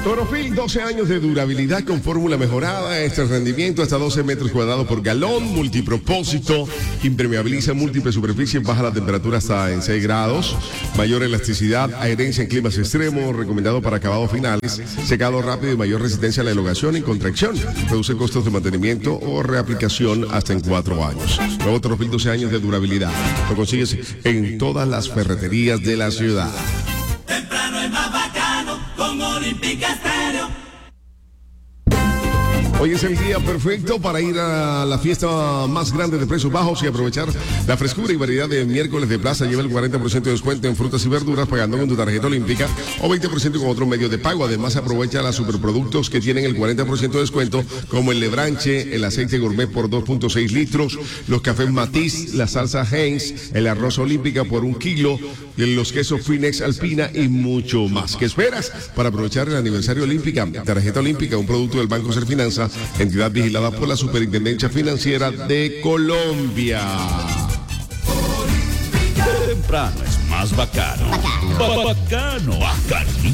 Torofil, 12 años de durabilidad con fórmula mejorada, este rendimiento hasta 12 metros cuadrados por galón, multipropósito, impermeabiliza múltiples superficies, baja la temperatura hasta en 6 grados, mayor elasticidad, adherencia en climas extremos, recomendado para acabados finales, secado rápido y mayor resistencia a la elongación y contracción, reduce costos de mantenimiento o reaplicación hasta en 4 años. Nuevo Torofil, 12 años de durabilidad, lo consigues en todas las ferreterías de la ciudad. Temprano es más bacano con Olímpica Estéreo. Hoy es el día perfecto para ir a la fiesta más grande de precios bajos y aprovechar la frescura y variedad de miércoles de plaza. Lleva el 40% de descuento en frutas y verduras pagando con tu tarjeta olímpica o 20% con otro medio de pago. Además, aprovecha los superproductos que tienen el 40% de descuento, como el lebranche, el aceite gourmet por 2.6 litros, los cafés Matiz, la salsa Heinz, el arroz olímpica por 1 kilo, los quesos Finex Alpina y mucho más. ¿Qué esperas para aprovechar el aniversario olímpica? Tarjeta olímpica, un producto del Banco Serfinanza, entidad vigilada por la Superintendencia Financiera de Colombia. Temprano es más bacano. Bacano. Bacanito.